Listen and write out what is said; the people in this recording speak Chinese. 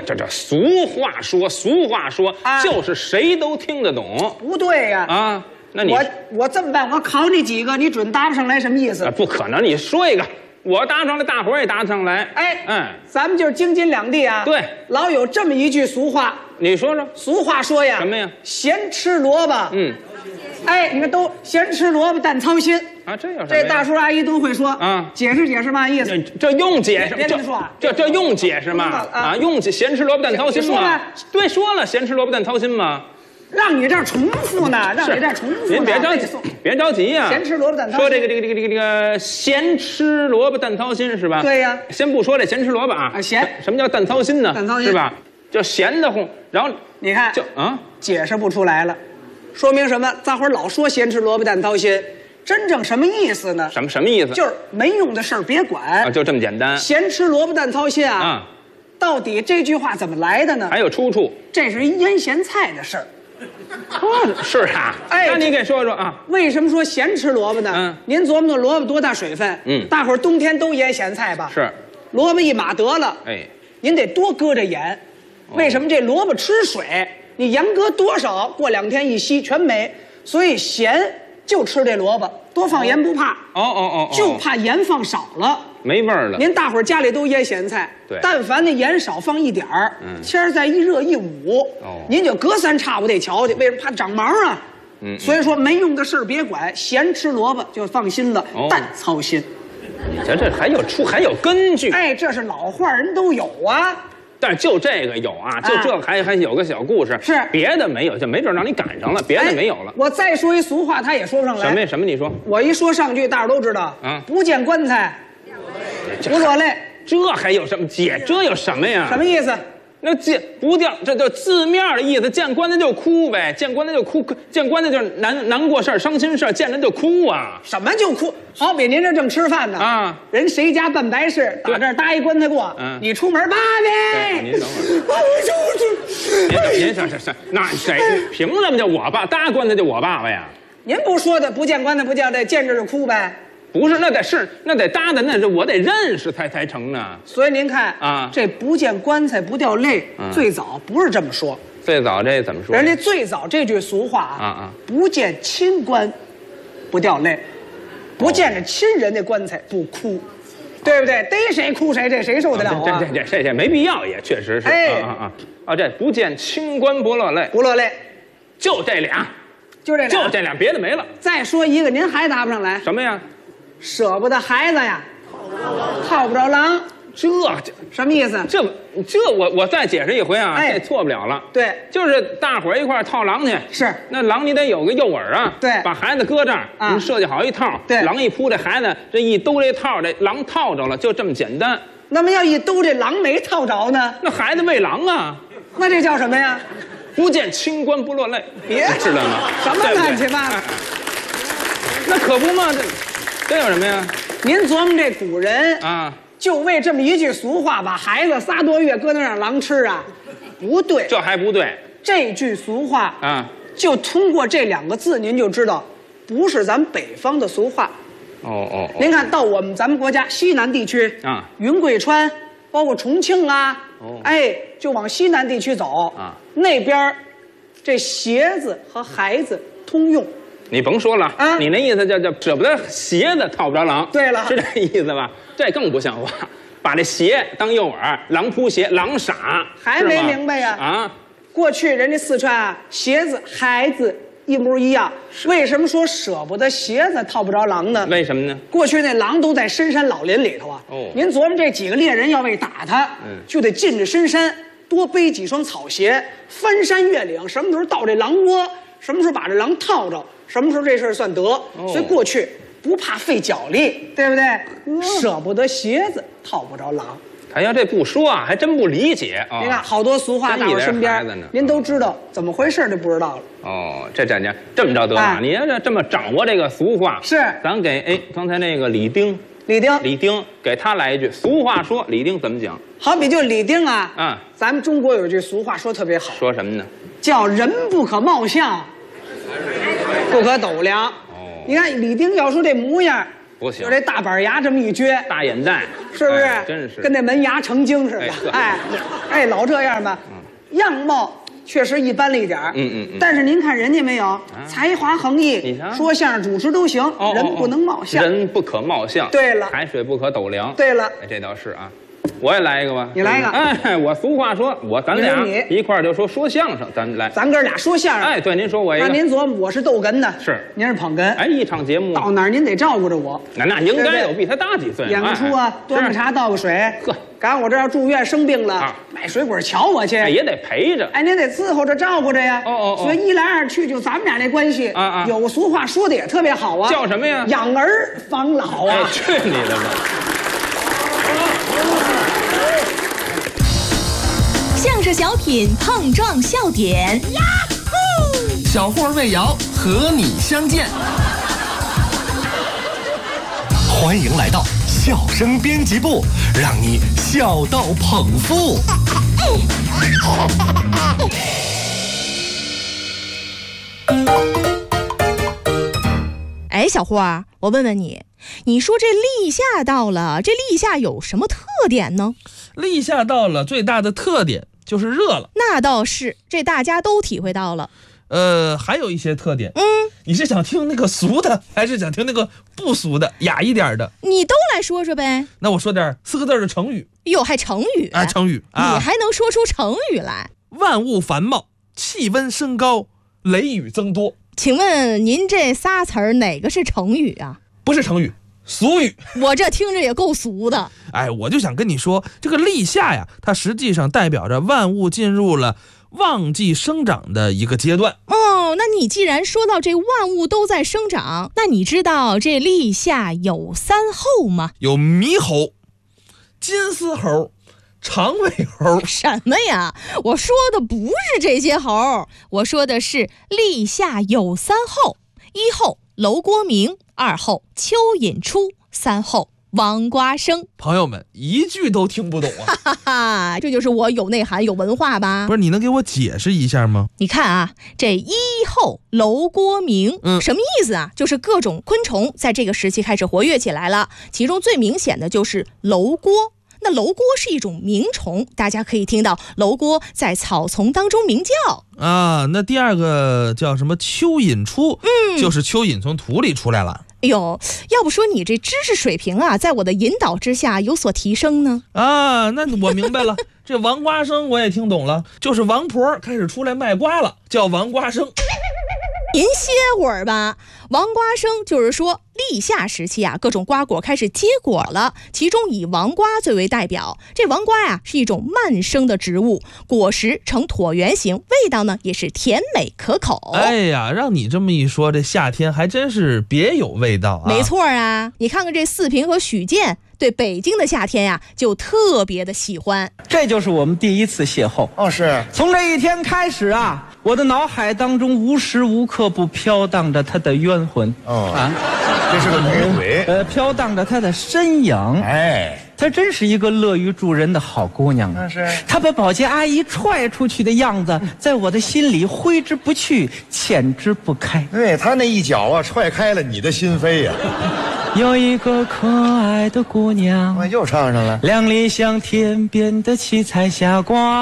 这俗话说，就是谁都听得懂。 不对呀！ 啊，那你我这么办，我考你几个，你准答不上来，什么意思？ 不可能，你说一个，我答上来，大伙儿也答上来。 咱们就是京津两地啊。 对， 老有这么一句俗话， 你说说。 俗话说呀， 什么呀？ 闲吃萝卜。你看都闲吃萝卜淡操心啊，这有什么？ 这大叔阿姨都会说啊。 解释嘛意思？ 这用解释？ 别这么说啊， 这用解释吗？啊，用闲吃萝卜淡操心吗？对，说了闲吃萝卜淡操心吗？ 让你这儿重复呢，让你这儿重复。 您别着急，别着急呀。 闲吃萝卜淡操心。 说这个闲吃萝卜淡操心是吧？ 对呀。 先不说这闲吃萝卜啊， 闲什么叫淡操心呢？ 淡操心是吧？就闲得慌，然后你看就解释不出来了，说明什么？大伙儿老说闲吃萝卜淡操心，真正什么意思呢？ 什么意思？ 就是没用的事儿别管啊，就这么简单。 闲吃萝卜淡操心啊！到底这句话怎么来的呢？ 还有出处。 这是一腌咸菜的事儿。 是啊。那你给说说啊？ 为什么说闲吃萝卜呢？您琢磨萝卜多大水分？大伙儿冬天都腌咸菜吧？ 是。 萝卜一码得了。您得多搁着盐。为什么这萝卜吃水？你盐搁多少，过2天一吸全没。所以咸就吃这萝卜，多放盐不怕。就怕盐放少了， 没味儿了。 您大伙儿家里都腌咸菜， 对， 但凡那盐少放一点儿，天儿再一热一捂，您就隔三差五得瞧去。为什么？怕长毛啊。所以说没用的事儿别管，闲吃萝卜就放心了，淡操心。 这还有根据。 这是老话人都有啊。 但是就这个有啊，就这还有个小故事， 是别的没有，就没准让你赶上了，别的没有了。 我再说一俗话，他也说不上来。 什么？你说。 我一说上句，大伙都知道。不见棺材不落泪， 这还有什么解？这有什么呀？ 什么意思？ 那不掉，这就字面的意思。见棺材就哭呗，见棺材就哭，见棺材就是难过事儿、伤心事儿，见人就哭啊。 什么就哭？好比您这正吃饭呢人谁家办白事，打这儿搭一棺材过，你出门爸呗。 您等会儿，您那谁凭什么叫我爸搭棺材就我爸爸呀？ 您不说的不见棺材不叫这见着就哭呗？ 不是，那得搭的，那是我得认识才成呢。 所以您看这不见棺材不掉泪，最早不是这么说。 最早这怎么说？ 人家最早这句俗话不见亲棺不掉泪，不见着亲人的棺材不哭，对不对？逮谁哭谁，这谁受得了啊？ 这没必要，也确实是。这不见亲棺不落泪， 不落泪， 就这俩， 就这俩，别的没了。 再说一个，您还答不上来？ 什么呀？ 舍不得孩子呀，套不着狼， 这什么意思？ 这我再解释一回啊，这错不了了。 对， 就是大伙儿一块儿套狼去。 是， 那狼你得有个诱饵啊。 对， 把孩子搁这儿，你设计好一套。 对， 狼一扑，这孩子这一兜这套，这狼套着了，就这么简单。 那么要一兜这狼没套着呢？ 那孩子喂狼啊。 那这叫什么呀？ 不见亲棺不落泪， 别知道吗？ 什么乱七八糟？ 那可不嘛，这有什么呀？ 您琢磨这古人就为这么一句俗话，把孩子3多月搁那让狼吃啊？不对， 这还不对。 这句俗话就通过这2个字，您就知道不是咱北方的俗话。您看到咱们国家西南地区云贵川，包括重庆就往西南地区走那边这鞋子和孩子通用。你甭说了你那意思叫舍不得鞋子套不着狼。 对了， 是这意思吧？这更不像话，把这鞋当诱饵，狼扑鞋，狼傻， 还没明白呀？过去人家四川鞋子孩子一模一样，为什么说舍不得鞋子套不着狼呢？ 为什么呢？ 过去那狼都在深山老林里头您琢磨这几个猎人要为打他，就得进这深山，多背几双草鞋，翻山越岭，什么时候到这狼窝，什么时候把这狼套着，什么时候这事儿算得。所以过去不怕费脚力，对不对？舍不得鞋子套不着狼。 要这不说还真不理解您看好多俗话，大伙身边您都知道，怎么回事就不知道了。 这么着得了，你要这么掌握这个俗话， 是咱给刚才那个李丁给他来一句俗话，说李丁怎么讲？ 好比就李丁咱们中国有句俗话说特别好， 说什么呢？ 叫人不可貌相，不可斗量。你看李丁要说这模样， 不行， 就这大板牙这么一撅， 大眼袋， 是不是？ 真是跟那门牙成精似的。哎，老这样吧，样貌确实一般了一点儿。但是您看人家没有，才华横溢，说相声、主持都行。人不能貌相， 人不可貌相。 对了， 海水不可斗量。 对了， 这倒是啊。我也来一个吧， 你来一个。 哎，我俗话说，咱俩一块儿就说相声，咱哥俩说相声。 哎，对，您说我一个。 那您琢磨，我是逗哏的， 是您是捧哏。 哎，一场节目到哪儿您得照顾着我。 那应该有，比他大几岁。 演个出啊，端个茶，倒个水。 呵， 赶我这要住院生病了，买水果瞧我去， 也得陪着。 哎，您得伺候着照顾着呀。所以一来二去，就咱们俩这关系有个俗话说的也特别好啊， 叫什么呀？ 养儿防老啊！ 哎，去你的吧！ 相声小品碰撞笑点，呀呼！小霍魏瑶和你相见， 欢迎来到笑声编辑部，让你笑到捧腹。 哎，小霍儿，我问问你，你说这立夏到了，这立夏有什么特点呢？ 立夏到了，最大的特点就是热了。 那倒是，这大家都体会到了。 还有一些特点。你是想听那个俗的，还是想听那个不俗的、雅一点的？ 你都来说说呗。 那我说点4个字的成语。 哟，还成语啊？成语啊？ 你还能说出成语来？ 万物繁茂，气温升高，雷雨增多。 请问您这仨词儿哪个是成语啊？ 不是成语，俗语。 我这听着也够俗的。 哎，我就想跟你说，这个立夏呀，它实际上代表着万物进入了旺季生长的一个阶段。 那你既然说到这万物都在生长，那你知道这立夏有3候吗？ 有猕猴、金丝猴、长尾猴。 什么呀？我说的不是这些猴，我说的是立夏有3候：1候楼郭鸣，2候蚯蚓出，3候王瓜生。 朋友们一句都听不懂啊！ 哈哈哈，这就是我有内涵有文化吧？ 不是，你能给我解释一下吗？ 你看啊，这1候楼郭鸣，什么意思啊？就是各种昆虫在这个时期开始活跃起来了，其中最明显的就是楼郭。那楼郭是一种鸣虫，大家可以听到楼郭在草丛当中鸣叫啊。那第二个叫什么蚯蚓出？就是蚯蚓从土里出来了。 哎呦，要不说你这知识水平啊，在我的引导之下有所提升呢。 啊，那我明白了。这王瓜生我也听懂了，就是王婆开始出来卖瓜了，叫王瓜生。 您歇会儿吧。王瓜生就是说立夏时期啊，各种瓜果开始结果了，其中以王瓜最为代表。这王瓜呀是一种慢生的植物，果实呈椭圆形，味道呢也是甜美可口。 哎呀，让你这么一说，这夏天还真是别有味道啊。 没错啊，你看看这四平和许健对北京的夏天呀就特别的喜欢。 这就是我们第一次邂逅。 是从这一天开始啊，我的脑海当中无时无刻不飘荡着他的冤魂。 这是个女鬼。 飘荡着他的身影。 哎， 她真是一个乐于助人的好姑娘。 那是。 她把保洁阿姨踹出去的样子，在我的心里挥之不去，遣之不开。 对，她那一脚啊，踹开了你的心扉呀。 有一个可爱的姑娘， 又唱上了。 亮丽像天边的七彩霞光。